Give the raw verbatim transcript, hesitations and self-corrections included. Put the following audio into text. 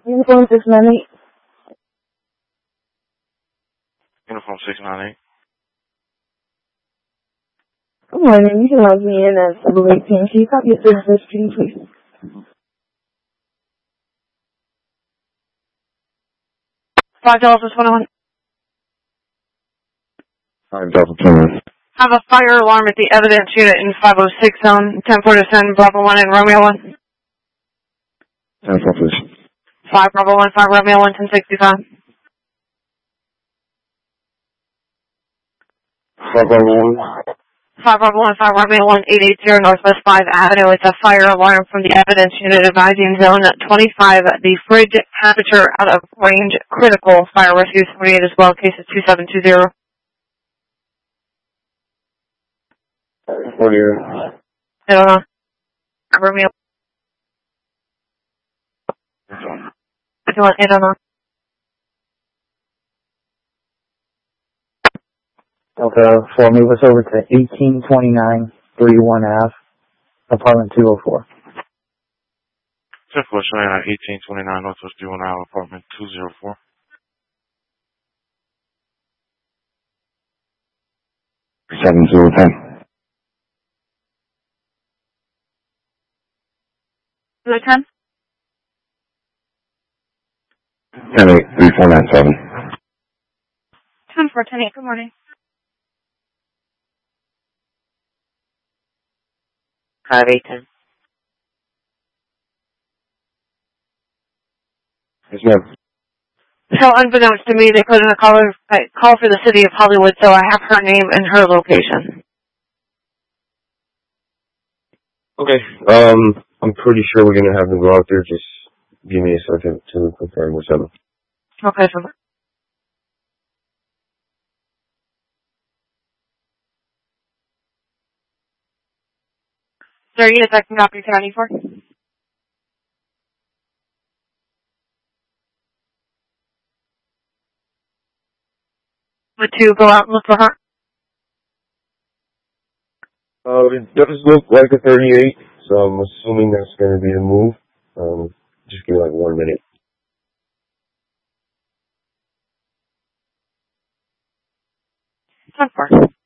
Uniform six nine eight. Uniform six nine eight. Good morning. You can log me in at double eighteen. Can you copy your service history, please? Five dollars for twenty-one. Five Delta twenty-one. Have a fire alarm at the evidence unit in five oh six zone, ten four to send Bravo one and Romeo one. ten four, please. five Bravo one, five Romeo one, ten sixty-five. five Bravo one. five Bravo one, five Romeo one, eight eighty Northwest five Avenue. It's a fire alarm from the evidence unit advising zone twenty-five. The fridge temperature out of range critical. Fire rescue forty-eight as well. Case is two seven two zero. forty-eight. I don't know. Romeo. I don't, I don't know. Okay, so move us over to eighteen twenty-nine thirty-one Ave, apartment two oh four. ten four showing at eighteen twenty-nine Northwest thirty-one Ave, apartment two oh four. seven zero ten. Is it ten? ten eight three four nine seven. ten four, ten eight. Good morning. five eight ten. Yes, ma'am. So unbeknownst to me, they put in a call, a call for the city of Hollywood, so I have her name and her location. Okay, um, I'm pretty sure we're gonna have them go out there. Just give me a second to confirm what's up. Okay, so. There units I can copy county for? Would two go out and look for her? Uh, it does look like a thirty-eight, so I'm assuming that's gonna be the move. Um, just give me like one minute. ten four.